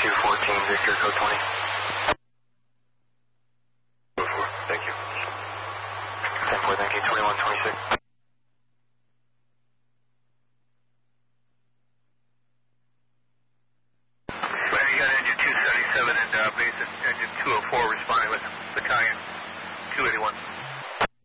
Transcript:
214, Victor, code 20. Thank you. 10-4, thank you, 2126. Well, you got engine 277 and base